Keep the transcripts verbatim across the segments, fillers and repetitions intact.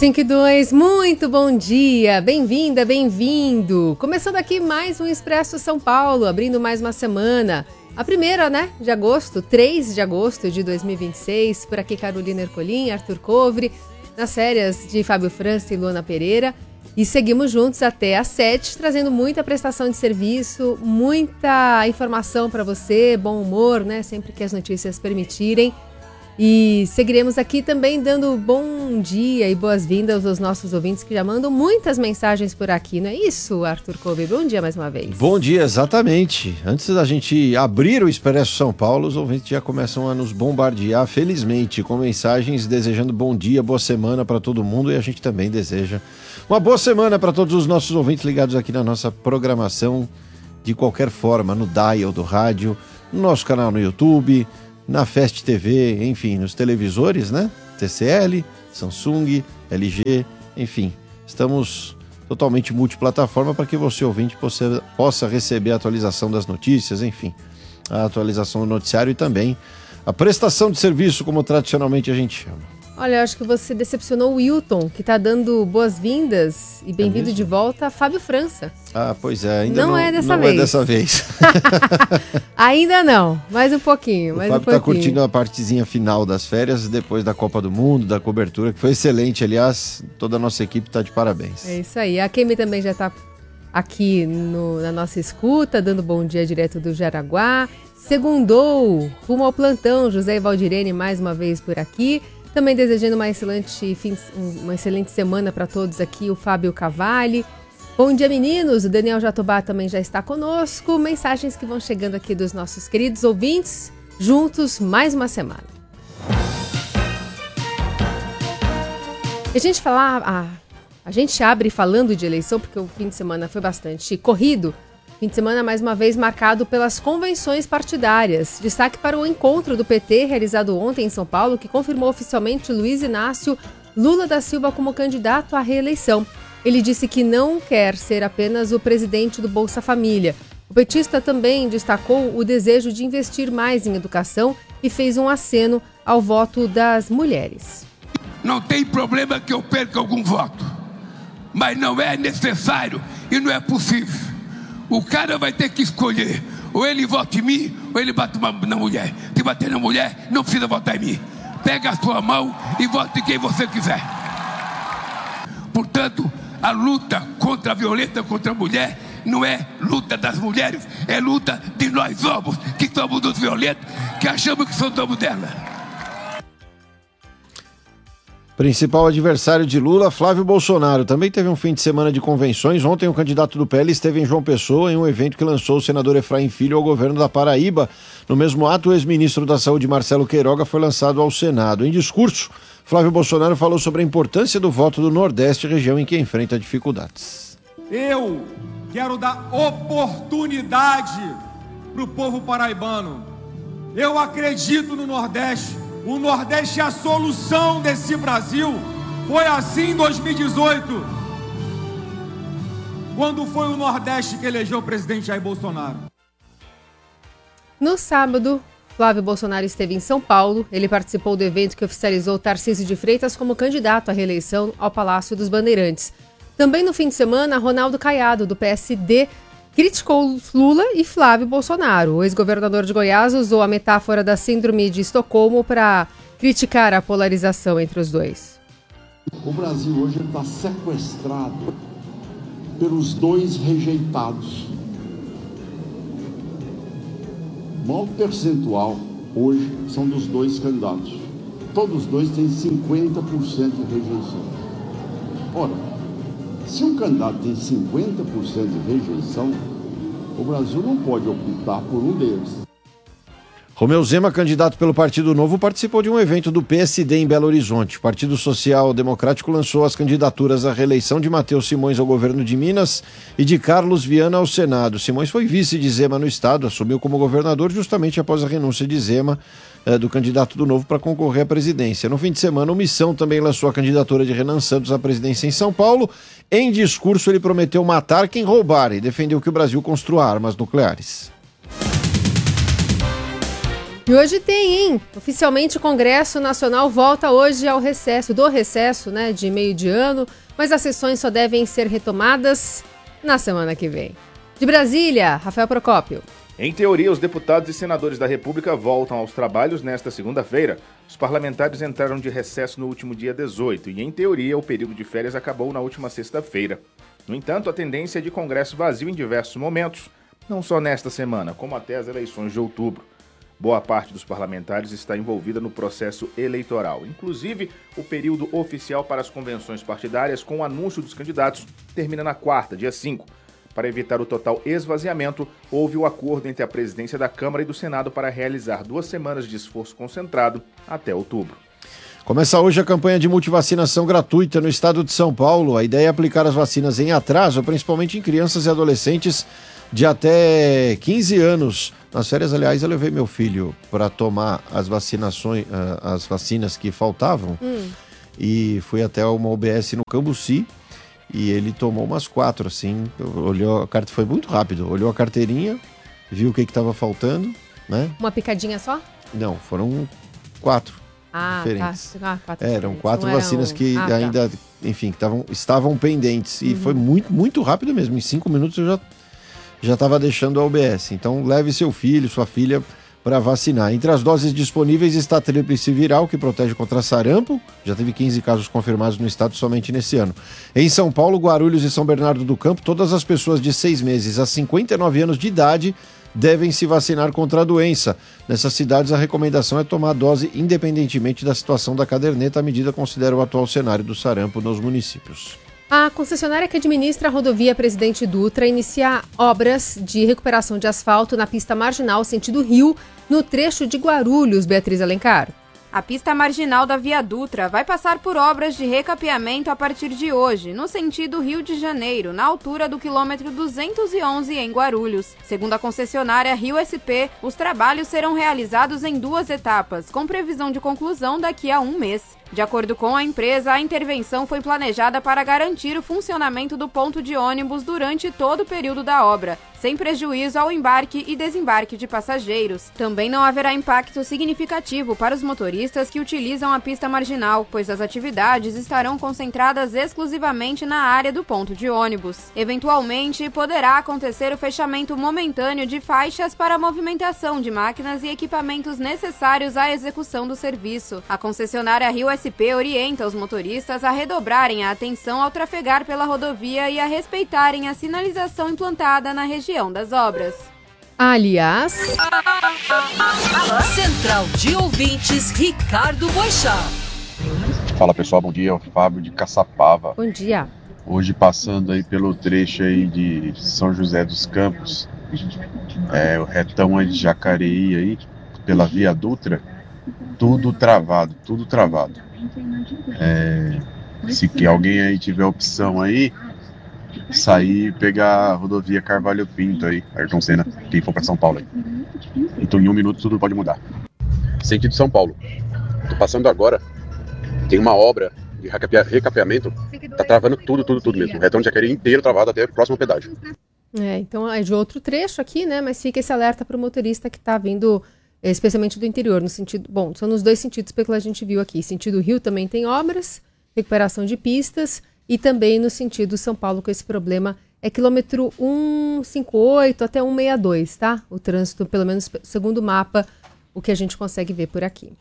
cinco e dois, muito bom dia, bem-vinda, bem-vindo. Começando aqui mais um Expresso São Paulo, abrindo mais uma semana. A primeira, né, de agosto, três de agosto de dois mil e vinte e seis. Por aqui Carolina Ercolim, Arthur Covre, nas férias de Fábio França e Luana Pereira. E seguimos juntos até às sete, trazendo muita prestação de serviço, muita informação para você, bom humor, né, sempre que as notícias permitirem. E seguiremos aqui também dando bom dia e boas-vindas aos nossos ouvintes que já mandam muitas mensagens por aqui, não é isso, Arthur Covre? Bom dia mais uma vez. Bom dia, exatamente. Antes da gente abrir o Expresso São Paulo, os ouvintes já começam a nos bombardear, felizmente, com mensagens desejando bom dia, boa semana para todo mundo, e a gente também deseja uma boa semana para todos os nossos ouvintes ligados aqui na nossa programação, de qualquer forma, no dial do rádio, no nosso canal no YouTube, na Fest T V, enfim, nos televisores, né? T C L, Samsung, L G, enfim. Estamos totalmente multiplataforma para que você, ouvinte, possa, possa receber a atualização das notícias, enfim, a atualização do noticiário e também a prestação de serviço, como tradicionalmente a gente chama. Olha, eu acho que você decepcionou o Wilton, que está dando boas-vindas e bem-vindo é de volta a Fábio França. Ah, pois é, ainda não, não é dessa não vez. é dessa vez. Ainda não, mais um pouquinho, mais o um Fábio pouquinho. está curtindo a partezinha final das férias, depois da Copa do Mundo, da cobertura, que foi excelente, aliás, toda a nossa equipe está de parabéns. É isso aí, a Kemi também já está aqui no, na nossa escuta, dando bom dia direto do Jaraguá. Segundou, rumo ao plantão, José e Valdirene mais uma vez por aqui. Também desejando uma excelente, fim, uma excelente semana para todos aqui, o Fábio Cavalli. Bom dia, meninos! O Daniel Jatobá também já está conosco. Mensagens que vão chegando aqui dos nossos queridos ouvintes. Juntos, mais uma semana. E a gente falar, a, a gente abre falando de eleição, porque o fim de semana foi bastante corrido. Fim de semana, mais uma vez, marcado pelas convenções partidárias. Destaque para o encontro do P T, realizado ontem em São Paulo, que confirmou oficialmente Luiz Inácio Lula da Silva como candidato à reeleição. Ele disse que não quer ser apenas o presidente do Bolsa Família. O petista também destacou o desejo de investir mais em educação e fez um aceno ao voto das mulheres. Não tem problema que eu perca algum voto, mas não é necessário e não é possível. O cara vai ter que escolher, ou ele vota em mim, ou ele bate uma, na mulher. Se bater na mulher, não precisa votar em mim. Pega a sua mão e vote em quem você quiser. Portanto, a luta contra a violência contra a mulher não é luta das mulheres, é luta de nós homens, que somos os violentos, que achamos que somos dela. Principal adversário de Lula, Flávio Bolsonaro, também teve um fim de semana de convenções. Ontem o candidato do P L esteve em João Pessoa em um evento que lançou o senador Efraim Filho ao governo da Paraíba. No mesmo ato, o ex-ministro da Saúde, Marcelo Queiroga, foi lançado ao Senado. Em discurso, Flávio Bolsonaro falou sobre a importância do voto do Nordeste, região em que enfrenta dificuldades. Eu quero dar oportunidade para o povo paraibano. Eu acredito no Nordeste. O Nordeste é a solução desse Brasil. Foi assim em dois mil e dezoito, quando foi o Nordeste que elegeu o presidente Jair Bolsonaro. No sábado, Flávio Bolsonaro esteve em São Paulo. Ele participou do evento que oficializou Tarcísio de Freitas como candidato à reeleição ao Palácio dos Bandeirantes. Também no fim de semana, Ronaldo Caiado, do P S D, criticou Lula e Flávio Bolsonaro. O ex-governador de Goiás usou a metáfora da síndrome de Estocolmo para criticar a polarização entre os dois. O Brasil hoje está sequestrado pelos dois rejeitados. O maior percentual hoje são dos dois candidatos. Todos os dois têm cinquenta por cento de rejeição. Ora, se um candidato tem cinquenta por cento de rejeição, o Brasil não pode optar por um deles. Romeu Zema, candidato pelo Partido Novo, participou de um evento do P S D em Belo Horizonte. O Partido Social Democrático lançou as candidaturas à reeleição de Matheus Simões ao governo de Minas e de Carlos Viana ao Senado. Simões foi vice de Zema no estado, assumiu como governador justamente após a renúncia de Zema, eh, do candidato do Novo, para concorrer à presidência. No fim de semana, o Missão também lançou a candidatura de Renan Santos à presidência em São Paulo. Em discurso, ele prometeu matar quem roubar e defendeu que o Brasil construa armas nucleares. E hoje tem, hein? Oficialmente o Congresso Nacional volta hoje ao recesso, do recesso, né, de meio de ano, mas as sessões só devem ser retomadas na semana que vem. De Brasília, Rafael Procópio. Em teoria, os deputados e senadores da República voltam aos trabalhos nesta segunda-feira. Os parlamentares entraram de recesso no último dia dezoito e, em teoria, o período de férias acabou na última sexta-feira. No entanto, a tendência é de Congresso vazio em diversos momentos, não só nesta semana, como até as eleições de outubro. Boa parte dos parlamentares está envolvida no processo eleitoral. Inclusive, o período oficial para as convenções partidárias com o anúncio dos candidatos termina na quarta, dia cinco. Para evitar o total esvaziamento, houve o acordo entre a presidência da Câmara e do Senado para realizar duas semanas de esforço concentrado até outubro. Começa hoje a campanha de multivacinação gratuita no estado de São Paulo. A ideia é aplicar as vacinas em atraso, principalmente em crianças e adolescentes de até quinze anos. Nas férias, aliás, eu levei meu filho para tomar as vacinações, as vacinas que faltavam, hum. e fui até uma U B S no Cambuci e ele tomou umas quatro, assim, olhou a carta, foi muito rápido, olhou a carteirinha, viu o que estava faltando, né? Uma picadinha só? Não, foram quatro ah, diferentes. Tá. Ah, quatro é, eram quatro Não vacinas eram... que ah, ainda, tá. enfim, que tavam, estavam pendentes, e uhum. foi muito, muito rápido mesmo, em cinco minutos eu já já estava deixando a U B S. Então leve seu filho, sua filha para vacinar. Entre as doses disponíveis está a tríplice viral, que protege contra sarampo. Já teve quinze casos confirmados no estado somente nesse ano. Em São Paulo, Guarulhos e São Bernardo do Campo, todas as pessoas de seis meses a cinquenta e nove anos de idade devem se vacinar contra a doença. Nessas cidades, a recomendação é tomar a dose independentemente da situação da caderneta. A medida considera o atual cenário do sarampo nos municípios. A concessionária que administra a rodovia Presidente Dutra inicia obras de recuperação de asfalto na pista marginal sentido Rio, no trecho de Guarulhos, Beatriz Alencar. A pista marginal da Via Dutra vai passar por obras de recapeamento a partir de hoje, no sentido Rio de Janeiro, na altura do quilômetro duzentos e onze em Guarulhos. Segundo a concessionária Rio S P, os trabalhos serão realizados em duas etapas, com previsão de conclusão daqui a um mês. De acordo com a empresa, a intervenção foi planejada para garantir o funcionamento do ponto de ônibus durante todo o período da obra, sem prejuízo ao embarque e desembarque de passageiros. Também não haverá impacto significativo para os motoristas que utilizam a pista marginal, pois as atividades estarão concentradas exclusivamente na área do ponto de ônibus. Eventualmente, poderá acontecer o fechamento momentâneo de faixas para a movimentação de máquinas e equipamentos necessários à execução do serviço. A concessionária Rio S P orienta os motoristas a redobrarem a atenção ao trafegar pela rodovia e a respeitarem a sinalização implantada na região das obras. Aliás... Central de Ouvintes, Ricardo Boixá. Fala pessoal, bom dia, é o Fábio de Caçapava. Bom dia. Hoje passando aí pelo trecho aí de São José dos Campos, é, o retão aí de Jacareí aí, pela Via Dutra, tudo travado, tudo travado. É, se que alguém aí tiver opção aí, sair e pegar a rodovia Carvalho Pinto aí, Ayrton Senna, quem for para São Paulo aí. Então em um minuto tudo pode mudar. Sentido São Paulo. Tô passando agora, tem uma obra de recapeamento, tá travando tudo, tudo, tudo mesmo. O retão de Jacareí inteiro travado até o próximo pedágio. É, então é de outro trecho aqui, né? Mas fica esse alerta para o motorista que tá vindo, especialmente do interior, no sentido... Bom, são nos dois sentidos pelo que a gente viu aqui. Sentido Rio também tem obras, recuperação de pistas, e também no sentido São Paulo com esse problema. É quilômetro cento e cinquenta e oito até cento e sessenta e dois, tá? O trânsito, pelo menos segundo o mapa, o que a gente consegue ver por aqui.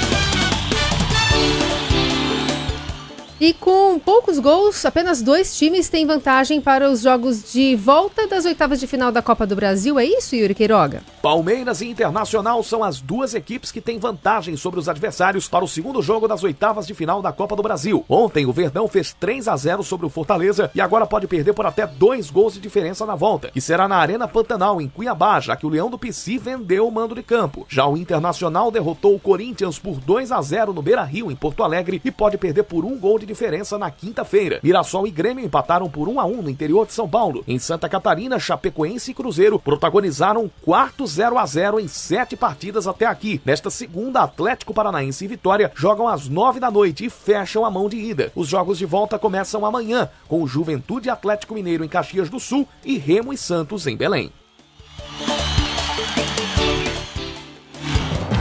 E com poucos gols, apenas dois times têm vantagem para os jogos de volta das oitavas de final da Copa do Brasil. É isso, Yuri Queiroga? Palmeiras e Internacional são as duas equipes que têm vantagem sobre os adversários para o segundo jogo das oitavas de final da Copa do Brasil. Ontem, o Verdão fez três a zero sobre o Fortaleza e agora pode perder por até dois gols de diferença na volta, que será na Arena Pantanal, em Cuiabá, já que o Leão do Pici vendeu o mando de campo. Já o Internacional derrotou o Corinthians por dois a zero no Beira-Rio, em Porto Alegre, e pode perder por um gol de diferença na quinta-feira. Mirassol e Grêmio empataram por um a um no interior de São Paulo. Em Santa Catarina, Chapecoense e Cruzeiro protagonizaram um quarto zero a zero em sete partidas até aqui. Nesta segunda, Atlético Paranaense e Vitória jogam às nove da noite e fecham a mão de ida. Os jogos de volta começam amanhã, com o Juventude e Atlético Mineiro em Caxias do Sul e Remo e Santos em Belém.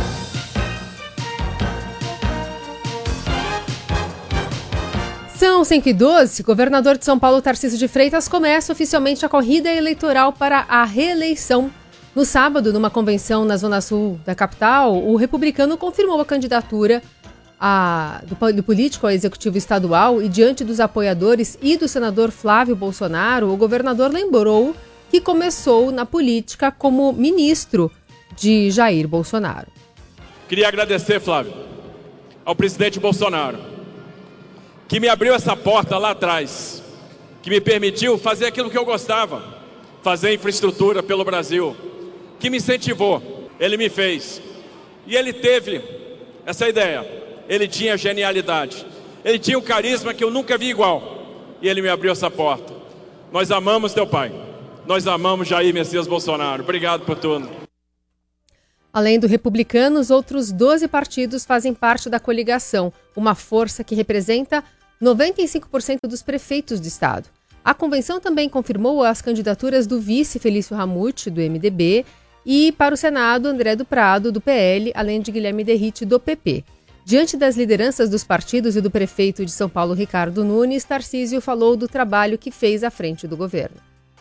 São cinco e doze, governador de São Paulo, Tarcísio de Freitas, começa oficialmente a corrida eleitoral para a reeleição. No sábado, numa convenção na zona sul da capital, o republicano confirmou a candidatura a, do, do político ao executivo estadual e, diante dos apoiadores e do senador Flávio Bolsonaro, o governador lembrou que começou na política como ministro de Jair Bolsonaro. Queria agradecer, Flávio, ao presidente Bolsonaro, que me abriu essa porta lá atrás, que me permitiu fazer aquilo que eu gostava, fazer infraestrutura pelo Brasil, que me incentivou, ele me fez. E ele teve essa ideia, ele tinha genialidade, ele tinha um carisma que eu nunca vi igual, e ele me abriu essa porta. Nós amamos teu pai, nós amamos Jair Messias Bolsonaro. Obrigado por tudo. Além do Republicanos, outros doze partidos fazem parte da coligação, uma força que representa noventa e cinco por cento dos prefeitos do estado. A convenção também confirmou as candidaturas do vice Felício Ramute, do M D B, e para o Senado, André do Prado, do P L, além de Guilherme Derrite, do P P. Diante das lideranças dos partidos e do prefeito de São Paulo, Ricardo Nunes, Tarcísio falou do trabalho que fez à frente do governo.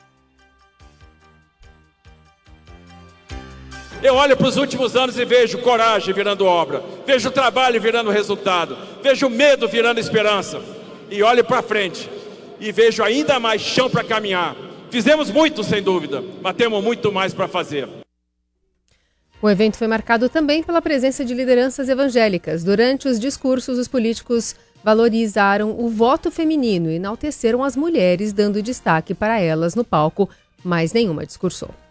Eu olho para os últimos anos e vejo coragem virando obra, vejo trabalho virando resultado, vejo medo virando esperança. E olho para frente e vejo ainda mais chão para caminhar. Fizemos muito, sem dúvida, mas temos muito mais para fazer. O evento foi marcado também pela presença de lideranças evangélicas. Durante os discursos, os políticos valorizaram o voto feminino e enalteceram as mulheres, dando destaque para elas no palco, mas nenhuma discursou.